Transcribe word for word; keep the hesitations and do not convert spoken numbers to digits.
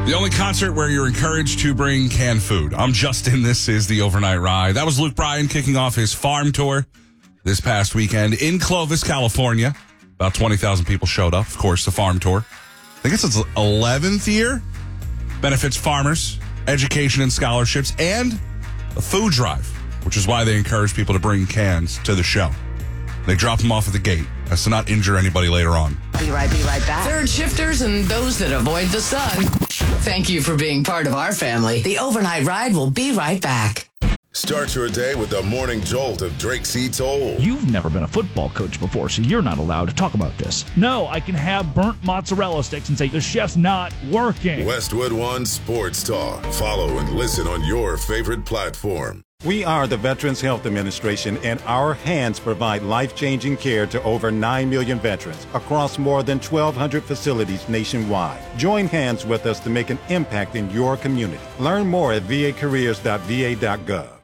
The only concert where you're encouraged to bring canned food. I'm Justin. This is the Overnight Ride. That was Luke Bryan kicking off his farm tour this past weekend in Clovis, California. About twenty thousand people showed up. Of course, the farm tour. I guess it's its eleventh year. Benefits farmers, education and scholarships, and a food drive, which is why they encourage people to bring cans to the show. They drop them off at the gate as to not injure anybody later on. Be right, be right back. Third shifters and those that avoid the sun. Thank you for being part of our family. The Overnight Ride will be right back. Start your day with the morning jolt of Drake C. Toll. You've never been a football coach before, so you're not allowed to talk about this. No, I can have burnt mozzarella sticks and say the chef's not working. Westwood One Sports Talk. Follow and listen on your favorite platform. We are the Veterans Health Administration, and our hands provide life-changing care to over nine million veterans across more than twelve hundred facilities nationwide. Join hands with us to make an impact in your community. Learn more at v a careers dot v a dot gov.